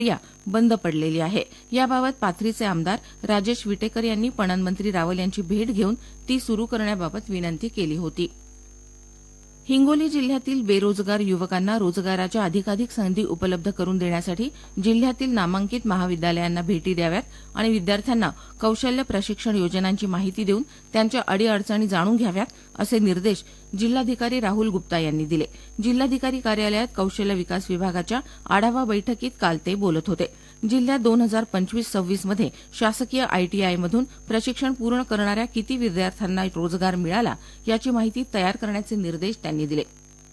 प्रक्रिया बंद पडलेली आहे. याबाबत पाथरीचे आमदार राजेश विटेकर यांनी पणन मंत्री रावल यांची भेट घेऊन ती सुरू करण्याबाबत विनंती केली होती. हिंगोली जिल्ह्यातील बेरोजगार युवकांना रोजगाराच्या अधिकाधिक संधी उपलब्ध करून देण्यासाठी जिल्ह्यातील नामांकित महाविद्यालयांना भेटी द्याव्यात आणि विद्यार्थ्यांना कौशल्य प्रशिक्षण योजनांची माहिती देऊन त्यांच्या अडीअडचणी जाणून घ्याव्यात असे निर्देश जिल्हाधिकारी राहुल गुप्ता यांनी दिले. जिल्हाधिकारी कार्यालयात कौशल्य विकास विभागाच्या आढावा बैठकीत काल ते बोलत होते. जिल्ह्यात 2025-26 मध्ये शासकीय आयटीआयमधून प्रशिक्षण पूर्ण करणाऱ्या किती विद्यार्थ्यांना रोजगार मिळाला याची माहिती तयार करण्याचे निर्देश त्यांनी दिले.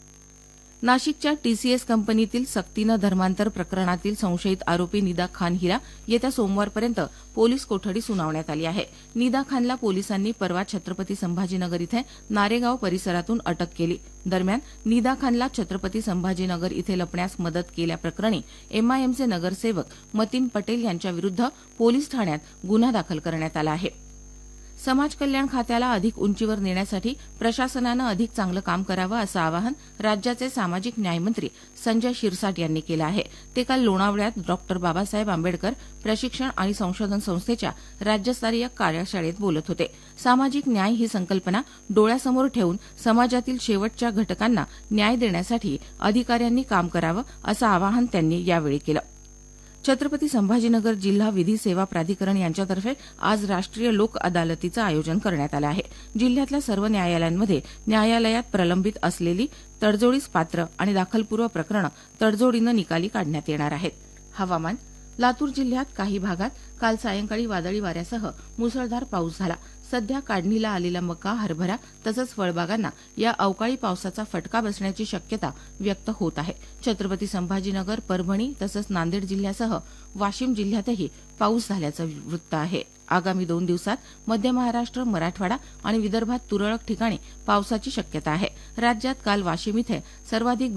नाशिकच्या टीसीएस कंपनीतील सक्तीनं धर्मांतर प्रकरणातील संशयित आरोपी निदा खान हिला येत्या सोमवारपर्यंत पोलीस कोठडी सुनावण्यात आली आहे. निदा खानला पोलिसांनी परवा छत्रपती संभाजीनगर इथे नारेगाव परिसरातून अटक केली. दरम्यान निदा खानला छत्रपती संभाजीनगर इथे लपण्यास मदत केल्याप्रकरणी एमआयएमचे नगरसेवक मतीन पटेल यांच्याविरुद्ध पोलीस ठाण्यात गुन्हा दाखल करण्यात आला आहे. समाज कल्याण खात्याला अधिक उंचीवर नेण्यासाठी प्रशासनानं अधिक चांगलं काम करावं असं आवाहन राज्याचे सामाजिक न्यायमंत्री संजय शिरसाट यांनी केलं आहे. ते काल लोणावळ्यात डॉ. बाबासाहेब आंबेडकर प्रशिक्षण आणि संशोधन संस्थेच्या राज्यस्तरीय कार्यशाळेत बोलत होते. सामाजिक न्याय ही संकल्पना डोळ्यासमोर ठेवून समाजातील शेवटच्या घटकांना न्याय देण्यासाठी अधिकाऱ्यांनी काम करावं असं आवाहन त्यांनी यावेळी केलं. छत्रपती संभाजीनगर जिल्हा विधी सेवा प्राधिकरण यांच्यातर्फे आज राष्ट्रीय लोक अदालतीचं आयोजन करण्यात आलं आहे. जिल्ह्यातल्या सर्व न्यायालयांमध्ये न्यायालयात प्रलंबित असलेली तडजोडीस पात्र आणि दाखलपूर्व प्रकरणं तडजोडीनं निकाली काढण्यात येणार आहेत. हवामान. लातूर जिल्ह्यात काही भागात काल सायंकाळी वादळी वाऱ्यासह मुसळधार पाऊस झाला. सध्या काढणीला आलेला मका, हरभरा तसंच फळबागांना या अवकाळी पावसाचा फटका बसण्याची शक्यता व्यक्त होत आहे. छत्रपती संभाजीनगर, परभणी तसंच नांदेड जिल्ह्यासह वाशिम जिल्ह्यातही पाऊस झाल्याचं वृत्त आहे. आगामी 2 दिवसात मध्य महाराष्ट्र, मराठवाडा आणि विदर्भात तुरळक ठिकाणी पावसाची शक्यता आहे. राज्यात काल वाशिम इथे सर्वाधिक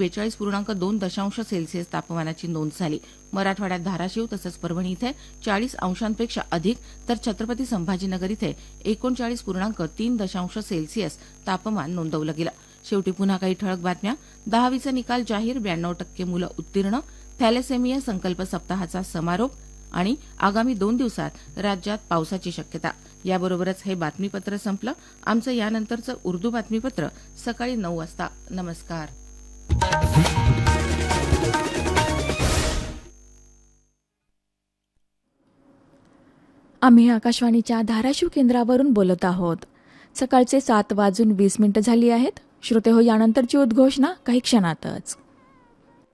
42.2 सेल्सिअस तापमानाची नोंद झाली. मराठवाड्यात धाराशिव तसंच परभणी इथे 40 अंशांपेक्षा अधिक तर छत्रपती संभाजीनगर इथे 39.3 सेल्सिअस तापमान नोंदवलं गेलं. शेवटी पुन्हा काही ठळक बातम्या. 10वीचा निकाल जाहीर, 92% मुलं उत्तीर्ण. थॅलेसेमिया संकल्प सप्ताहाचा समारोप आणि आगामी 2 दिवसात राज्यात पावसाची शक्यता. याबरोबरच हे बातमीपत्र संपलं. आमचं यानंतरचं उर्दू बातमीपत्र सकाळी 9 वाजता. नमस्कार. आम्ही आकाशवाणीच्या धाराशिव केंद्रावरून बोलत आहोत. सकाळचे 7:20 झाली आहेत. श्रोते हो, यानंतरची उद्घोषणा काही क्षणातच.